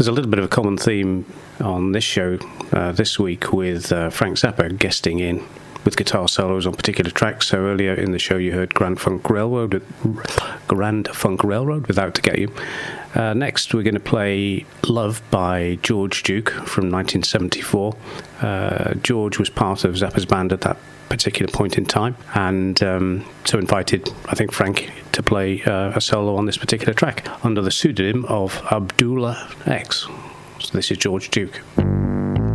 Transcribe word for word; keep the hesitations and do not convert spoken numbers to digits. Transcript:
There's a little bit of a common theme on this show uh, this week with uh, Frank Zappa guesting in with guitar solos on particular tracks. So earlier in the show you heard Grand Funk Railroad, Grand Funk Railroad with Out to Get You. Uh, next we're going to play Love by George Duke from nineteen seventy-four. Uh, George was part of Zappa's band at that particular point in time, and um, so invited, I think, Frank to play uh, a solo on this particular track under the pseudonym of Abdullah X. So this is George Duke.